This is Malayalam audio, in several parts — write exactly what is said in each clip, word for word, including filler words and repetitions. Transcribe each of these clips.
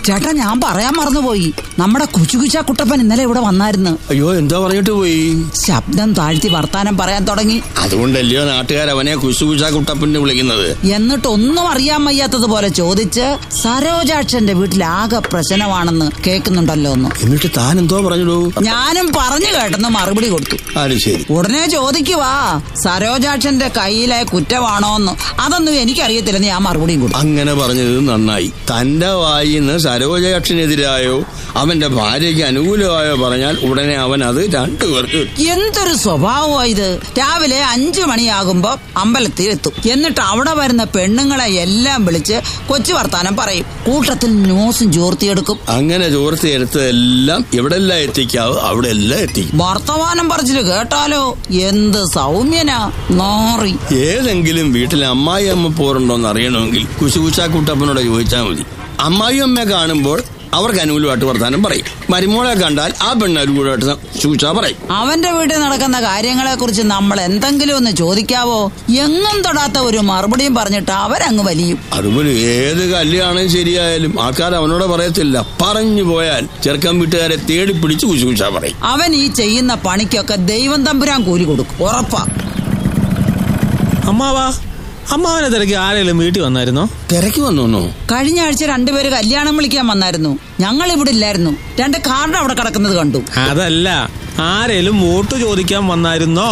ചേട്ടാ, ഞാൻ പറയാൻ മറന്നുപോയി. നമ്മുടെ കുച്ചുകുച്ച കുട്ടപ്പൻ ഇന്നലെ ഇവിടെ വന്നായിരുന്നു. അയ്യോ, എന്താ പറഞ്ഞിട്ട് പോയി? ശബ്ദം താഴ്ത്തി വർത്താനം പറയാൻ തുടങ്ങി. അതുകൊണ്ടല്ലയോ നാട്ടുകാർ അവനെ കുച്ചുകുച്ച കുട്ടപ്പനെ വിളിക്കുന്നത്. എന്നിട്ടൊന്നും അറിയാൻ വയ്യാത്തതുപോലെ ചോദിച്ച് സരോജാക്ഷന്റെ വീട്ടിലാകെ പ്രശ്നമാണെന്ന് കേൾക്കുന്നുണ്ടല്ലോ എന്ന്. എന്നിട്ട് താൻ എന്തോ പറഞ്ഞോ? ഞാനും പറഞ്ഞു കേട്ടെന്ന് മറുപടി കൊടുത്തു. അത് ശരി. ഉടനെ ചോദിക്കുവാ സരോജാക്ഷന്റെ കയ്യിലെ കുറ്റമാണോന്ന്. അതൊന്നും എനിക്കറിയത്തില്ലെന്ന് ഞാൻ മറുപടിയും കൊടുത്തു. അങ്ങനെ പറഞ്ഞത് നന്നായി. തന്റെ വായിന്ന് സരോജാക്ഷനെതിരായോ അവന്റെ ഭാര്യയ്ക്ക് അനുകൂലമായോ പറഞ്ഞാൽ ഉടനെ അവൻ അത് രണ്ടുപേർക്ക്. എന്തൊരു സ്വഭാവമാണ് ഇത്! രാവിലെ അഞ്ചു മണിയാകുമ്പോ അമ്പലത്തിൽ എത്തും. എന്നിട്ട് അവിടെ വരുന്ന പെണ്ണുങ്ങളെ എല്ലാം വിളിച്ച് കൊച്ചു വർത്താനം പറയും. കൂട്ടത്തിൽ ന്യൂസും ചോർത്തിയെടുക്കും. അങ്ങനെ ചോർത്തിയെടുത്തതെല്ലാം എവിടെല്ലാം എത്തിക്കാവോ അവിടെ എല്ലാം എത്തിക്കും. വർത്തമാനം പറിച്ചിട്ട് കേട്ടാലോ എന്ത് സൗമ്യനാ നോറി. ഏതെങ്കിലും വീട്ടിലെ അമ്മായി അമ്മ പോരുണ്ടോന്ന് അറിയണമെങ്കിൽ കുശുകുശാ കുട്ടപ്പനോട് ചോദിച്ചാൽ മതി. അമ്മായി അമ്മയെ കാണുമ്പോൾ അവർക്ക് അനുകൂലമായിട്ട് വർത്താനം പറയും. മരുമോളെ കണ്ടാൽ ആ പെണ്ണ് അനുകൂലമായിട്ട് സൂചിച്ചാ പറയും. അവന്റെ വീട്ടിൽ നടക്കുന്ന കാര്യങ്ങളെ കുറിച്ച് നമ്മൾ എന്തെങ്കിലും ഒന്ന് ചോദിക്കാവോ? എങ്ങും തൊടാത്ത ഒരു മറുപടിയും പറഞ്ഞിട്ട് അവരങ്ങ് വലിയും. അതുപോലെ ഏത് കല്യാണം ശരിയായാലും ആൾക്കാർ അവനോട് പറയത്തില്ല. പറഞ്ഞു പോയാൽ ചെറുക്കൻ വീട്ടുകാരെ തേടി പിടിച്ച് കുശുകുശാ പറയും. അവൻ ഈ ചെയ്യുന്ന പണിക്കൊക്കെ ദൈവം തമ്പുരാൻ കൂലി കൊടുക്കും, ഉറപ്പാ. അമ്മാവാ, അമ്മാവനെ തിരക്കി ആരെങ്കിലും വീട്ടിൽ വന്നായിരുന്നോ? തിരക്കി വന്നോന്നോ? കഴിഞ്ഞ ആഴ്ച രണ്ടുപേര് കല്യാണം വിളിക്കാൻ വന്നായിരുന്നു. ഞങ്ങൾ ഇവിടെ ഇല്ലായിരുന്നു. രണ്ട് കാർഡ് അവിടെ കിടക്കുന്നത് കണ്ടു. അതല്ല, ആരെങ്കിലും വോട്ട് ചോദിക്കാൻ വന്നായിരുന്നോ?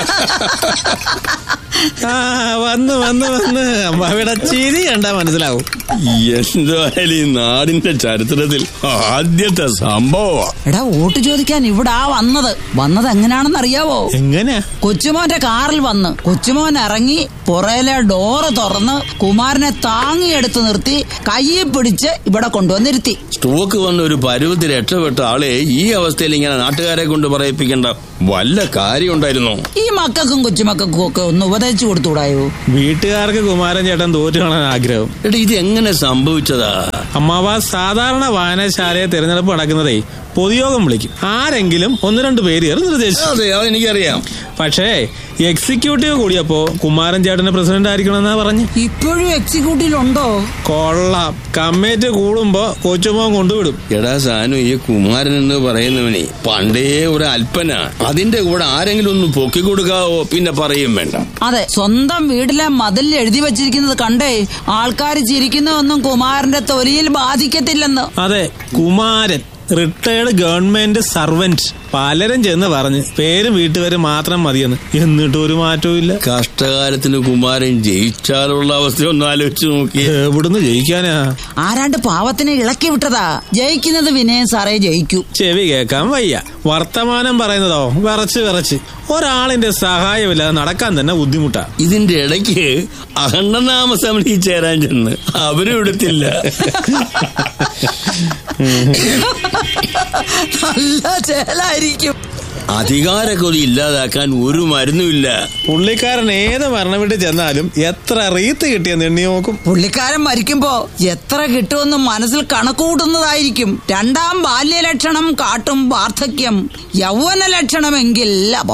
ആ വന്ന് വന്ന് വന്ന് അമ്മാവിടെ ചിരി കണ്ടാ മനസ്സിലാവും. എന്തായാലും ഈ നാടിന്റെ ചരിത്രത്തിൽ ആദ്യത്തെ സംഭവം. എടാ, വോട്ട് ചോദിക്കാൻ ഇവിടെ വന്നത് വന്നത് എങ്ങനെയാണെന്ന് അറിയാവോ? എങ്ങനെയാ? കൊച്ചുമോന്റെ കാറിൽ വന്ന് കൊച്ചുമോൻ ഇറങ്ങി പുറയിലെ ഡോറ് തുറന്ന് കുമാരനെ താങ്ങിയെടുത്ത് നിർത്തി കയ്യിൽ പിടിച്ച് ഇവിടെ കൊണ്ടുവന്നിരുത്തി. സ്റ്റോക്ക് വന്ന ഒരു പരുവത്തിൽ രക്ഷപ്പെട്ട ആളെ ഈ അവസ്ഥയിൽ ഇങ്ങനെ നാട്ടുകാരെ കൊണ്ട് പറയിപ്പിക്കേണ്ട വല്ല കാര്യം ഉണ്ടായിരുന്നു? ഈ മക്കൾക്കും കൊച്ചുമക്കൾക്കും ഒക്കെ ഒന്ന് ഉപദേശിച്ചു കൊടുത്തുകൂടായോ? വീട്ടുകാർക്ക് കുമാരൻ ചേട്ടൻ തോറ്റു കാണാൻ ആഗ്രഹം. എടാ, ഇത് എങ്ങനെ സംഭവിച്ചതാ? അമ്മാവ, സാധാരണ വായനശാലയെ തെരഞ്ഞെടുപ്പ് നടക്കുന്നതേ പൊതുയോഗം വിളിക്കും. ആരെങ്കിലും ഒന്ന് രണ്ട് പേര് നിർദ്ദേശിച്ചു. അതെ, അതെനിക്കറിയാം. പക്ഷേ എക്സിക്യൂട്ടീവ് കൂടിയപ്പോ കുമാരൻ ചേട്ടന് പ്രസിഡന്റ് ആയിരിക്കണമെന്നാ പറഞ്ഞു. ഇപ്പോഴും എക്സിക്യൂട്ടീവിലുണ്ടോ? കൊള്ളാം. കമ്മിറ്റി കൂടുമ്പോ കൊച്ചുമോൻ കൊണ്ടുവിടും. എടാ സാനു, ഈ കുമാരൻ എന്ന് പറയുന്നവനെ പണ്ടേ ഒരു അല്പനാ. അതിന്റെ കൂടെ ആരെങ്കിലും ഒന്ന് പൊക്കി കൊടുക്കാവോ? പിന്നെ പറയും വേണ്ട. അതെ, സ്വന്തം വീട്ടിലെ മതിൽ എഴുതി വെച്ചിരിക്കുന്നത് കണ്ടേ ആൾക്കാർ ചിരിക്കുന്നതൊന്നും കുമാരന്റെ തൊലിയിൽ ബാധിക്കത്തില്ലെന്ന്. അതെ, കുമാരൻ റിട്ടയർഡ് ഗവൺമെന്റ് സർവന്റ്. പലരും ചെന്ന് പറഞ്ഞ് പേരും വീട്ടുപേരും മാത്രം മതിയെന്ന്. എന്നിട്ട് ഒരു മാറ്റവും ഇല്ല. കഷ്ടകാലത്തിന് കുമാരൻ ജയിച്ചാലുള്ള അവസ്ഥ ഒന്ന് ആലോചിച്ച് നോക്കി. എവിടുന്ന് ജയിക്കാനാ? ആരാണ്ട് പാവത്തിനെ ഇളക്കി വിട്ടതാ. ജയിക്കുന്നത് വിനയൻ സാറേ ജയിക്കൂ. ചെവി കേൾക്കാൻ വയ്യ. വർത്തമാനം പറയുന്നതോ വിറച്ച് വിറച്ച്. ഒരാളിന്റെ സഹായമില്ലാതെ നടക്കാൻ തന്നെ ബുദ്ധിമുട്ടാ. ഇതിന്റെ ഇടയ്ക്ക് അഖണ്ഡനാമ സമിതി ചേരാൻ ചെന്ന് അവരും എടുത്തില്ല. നല്ല ചേലായിരിക്കും. അധികാരക്കൊതി ഇല്ലാതാക്കാൻ ഒരു മരുന്നുമില്ല. പുള്ളിക്കാരൻ ഏത് മരണം വീട്ടിൽ ചെന്നാലും എത്ര റീത്ത് കിട്ടിയെന്ന് എണ്ണി നോക്കും. പുള്ളിക്കാരൻ മരിക്കുമ്പോ എത്ര കിട്ടുമെന്ന് മനസ്സിൽ കണക്കുകൂട്ടുന്നതായിരിക്കും. രണ്ടാം ബാല്യലക്ഷണം കാട്ടും വാർദ്ധക്യം, യൗവന ലക്ഷണമെങ്കിൽ